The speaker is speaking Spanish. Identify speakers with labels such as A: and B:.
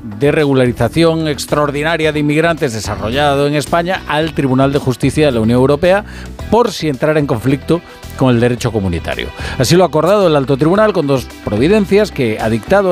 A: de regularización extraordinaria de inmigrantes desarrollado en España al Tribunal de Justicia de la Unión Europea por si entrara en conflicto con el derecho comunitario. Así lo ha acordado el Alto Tribunal con 2 providencias que ha dictado